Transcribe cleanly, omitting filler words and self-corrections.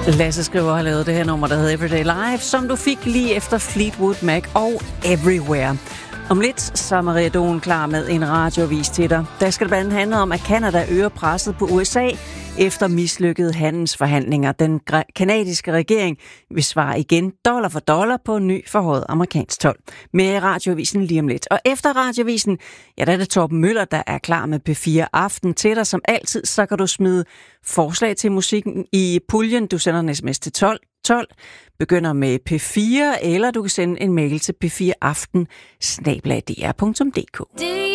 Lasse Skriver har lavet det her nummer, der hedder Everyday Life, som du fik lige efter Fleetwood Mac og Everywhere. Om lidt så er Maria Doen klar med en radioavis til dig. Der skal det blandt andet handle om, at Canada øger presset på USA efter mislykkede handelsforhandlinger. Den kanadiske regering vil svare igen dollar for dollar på en ny forhøjet amerikansk told. Med radioavisen lige om lidt. Og efter radioavisen, ja, der er det Torben Møller, der er klar med P4 Aften til dig. Som altid, så kan du smide forslag til musikken i puljen. Du sender en sms til 12. Begynder med P4, eller du kan sende en mail til p4aften@dr.dk.